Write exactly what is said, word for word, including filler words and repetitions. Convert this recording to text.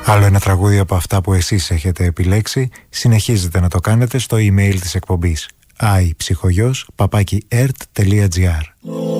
Άλλο ένα τραγούδι από αυτά που εσείς έχετε επιλέξει. Συνεχίζετε να το κάνετε στο email της εκπομπής άι ψυχογιός παπάκι ερτ τελεία τζι άρ.